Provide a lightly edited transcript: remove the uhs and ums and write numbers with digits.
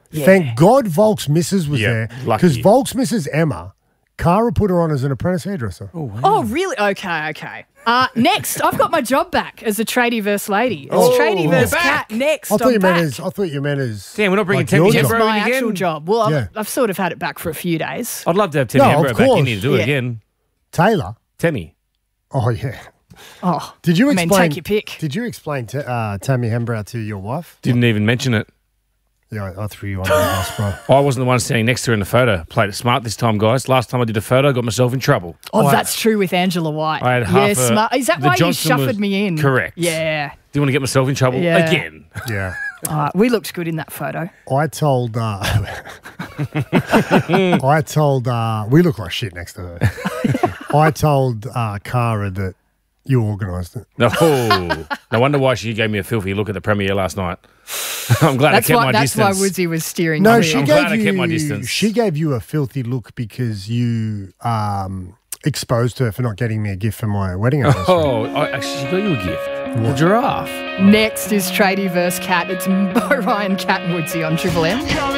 Thank God Volk's missus was there. lucky. Because Volk's missus Emma, Cara put her on as an apprentice hairdresser. Oh, wow. Oh, really? Okay. Next, I've got my job back as a tradie-verse lady. It's tradie-verse cat. Next, I thought you back. meant as. Damn, we're not bringing like Tammy your It's job. Hembrow my in again? actual job. Well, Yeah. I've sort of had it back for a few days. I'd love to have Tammy No, Hembrow of back. You course. need to do it Yeah. again. Taylor. Tammy. Oh yeah. Oh, Did you I mean, explain? take your pick. Did you explain Tammy Hembrow to your wife? Didn't even mention it. Yeah, I threw you under the bus, bro. I wasn't the one standing next to her in the photo. Played it smart this time, guys. Last time I did a photo, I got myself in trouble. Oh, that's true with Angela White. I had half a- smart. Is that the why Johnston you was- shuffled me in? Correct. Yeah. Do you want to get myself in trouble Yeah. again? Yeah. We looked good in that photo. I told. We look like shit next to her. I told Cara that you organised it. No. No wonder why she gave me a filthy look at the premiere last night. I'm glad I kept my That's distance. why Woodsy was steering. No, clear. she I'm gave glad I you. kept my distance. She gave you a filthy look because you exposed her for not getting me a gift for my wedding anniversary. Actually, she got you a gift. A giraffe. Next is tradie-verse cat. It's Bo Ryan, Cat and Woodsy on Triple M.